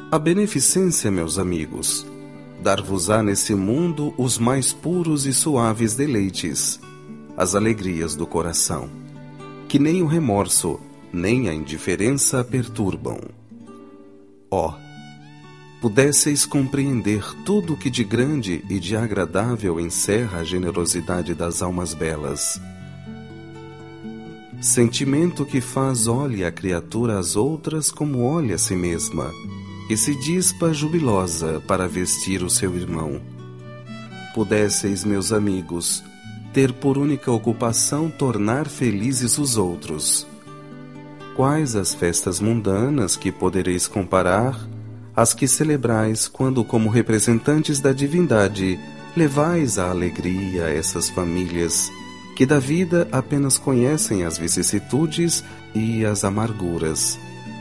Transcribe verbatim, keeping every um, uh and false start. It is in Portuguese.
A beneficência, meus amigos, dar-vos-á nesse mundo os mais puros e suaves deleites, as alegrias do coração, que nem o remorso, nem a indiferença perturbam. Ó, pudesseis compreender tudo o que de grande e de agradável encerra a generosidade das almas belas. Sentimento que faz olhe a criatura às outras como olha a si mesma, e se dispa jubilosa para vestir o seu irmão. Pudesseis, meus amigos, ter por única ocupação tornar felizes os outros. Quais as festas mundanas que podereis comparar às que celebrais quando, como representantes da divindade, levais a alegria a essas famílias que da vida apenas conhecem as vicissitudes e as amarguras?